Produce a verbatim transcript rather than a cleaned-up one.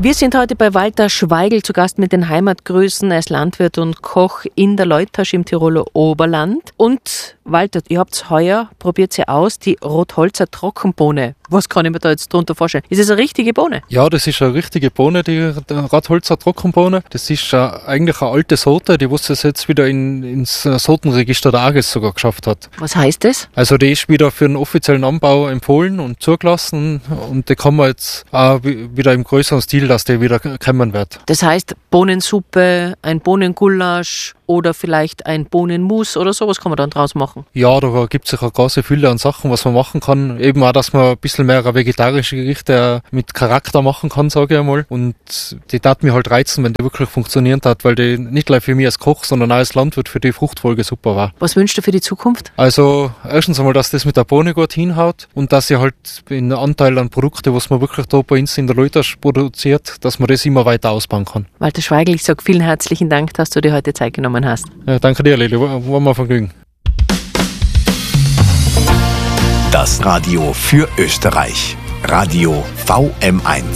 Wir sind heute bei Walter Schweigl zu Gast mit den Heimatgrüßen. Er ist Landwirt und Koch in der Leutasch im Tiroler Oberland. Und Walter, ihr habt heuer, probiert sie aus, die Rotholzer Trockenbohne. Was kann ich mir da jetzt drunter vorstellen? Ist es eine richtige Bohne? Ja, das ist eine richtige Bohne, die Rotholzer Trockenbohne. Das ist uh, eigentlich eine alte Sorte, die was es jetzt wieder in, ins Sortenregister der A G E S sogar geschafft hat. Was heißt das? Also die ist wieder für den offiziellen Anbau empfohlen und zugelassen und die kann man jetzt auch wieder im größeren Stil, dass die wieder kommen wird. Das heißt Bohnensuppe, ein Bohnengulasch oder vielleicht ein Bohnenmus oder sowas kann man dann draus machen? Ja, da gibt es eine große Fülle an Sachen, was man machen kann. Eben auch, dass man ein bisschen mehr vegetarische Gerichte mit Charakter machen kann, sage ich einmal. Und die tat mir halt reizen, wenn die wirklich funktionieren hat, weil die nicht gleich für mich als Koch, sondern auch als Landwirt für die Fruchtfolge super war. Was wünschst du für die Zukunft? Also erstens einmal, dass das mit der Bohne gut hinhaut und dass sie halt den Anteil an Produkten, was man wirklich da bei uns in der Leutasch produziert, dass man das immer weiter ausbauen kann. Walter Schweigl, ich sage vielen herzlichen Dank, dass du dir heute Zeit genommen hast. Ja, danke dir, Lili. War, war mir ein Vergnügen. Das Radio für Österreich. Radio V M eins.